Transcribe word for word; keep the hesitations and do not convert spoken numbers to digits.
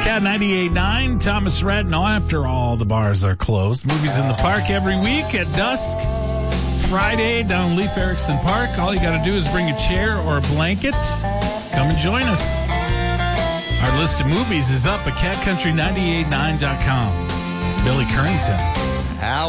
Cat ninety-eight point nine, Thomas Rhett. Now, after all the bars are closed, movies in the park every week at dusk. Friday down Leif Erikson Park. All you got to do is bring a chair or a blanket. Come and join us. Our list of movies is up at cat country ninety-eight point nine dot com. Billy Currington. How